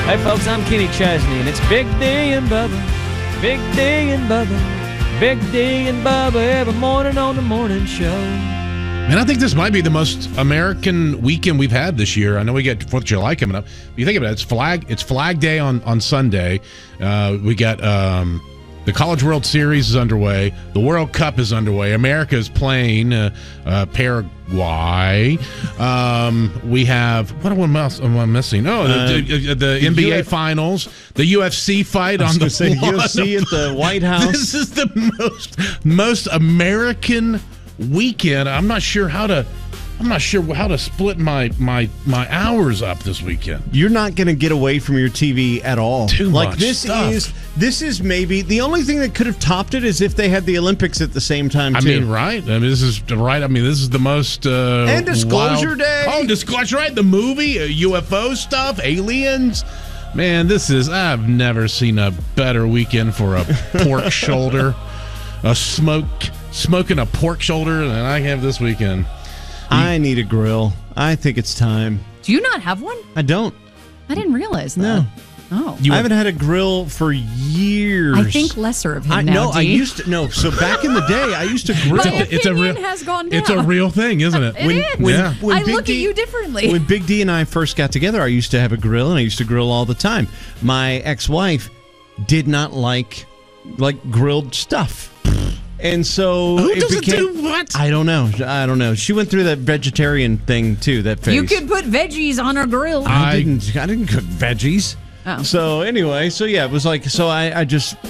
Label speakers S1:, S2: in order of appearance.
S1: Hey, folks, I'm Kenny Chesney, and it's Big D and Bubba. Big D and Bubba. Big D and Bubba every morning on the morning show.
S2: Man, I think this might be the most American weekend we've had this year. I know we get 4th of July coming up. But you think about it, it's Flag Day on Sunday. We got the College World Series is underway. The World Cup is underway. America is playing Paraguay. We have, what am I missing? Oh, the NBA Finals, the UFC fight on the
S3: UFC at the White House.
S2: This is the most American weekend. I'm not sure how to split my hours up this weekend.
S3: You're not going to get away from your TV at all.
S2: Too much
S3: this
S2: stuff.
S3: This is maybe the only thing that could have topped it is if they had the Olympics at the same time too.
S2: I mean, right? I mean, this is right. I mean, this is the most
S3: and Disclosure Day.
S2: Oh, Disclosure, right? The movie, UFO stuff, aliens. Man, I've never seen a better weekend for a pork shoulder, smoking a pork shoulder than I have this weekend.
S3: I need a grill. I think it's time.
S4: Do you not have one?
S3: I don't.
S4: I didn't realize that.
S3: No.
S4: Oh.
S3: I haven't had a grill for years.
S4: I think lesser of him now,
S3: No,
S4: D.
S3: I used to. No, so back in the day, I used to grill.
S4: My opinion has gone down.
S2: It's a real thing, isn't it?
S4: It is.
S2: Yeah.
S4: I look at you differently.
S3: When Big D and I first got together, I used to have a grill, and I used to grill all the time. My ex-wife did not like grilled stuff. And so
S2: Who
S3: it
S2: doesn't
S3: became,
S2: do what?
S3: I don't know. She went through that vegetarian thing too. That phase.
S4: You could put veggies on a grill.
S3: I didn't cook veggies.
S4: Oh.
S3: So anyway, yeah, it was like, so I just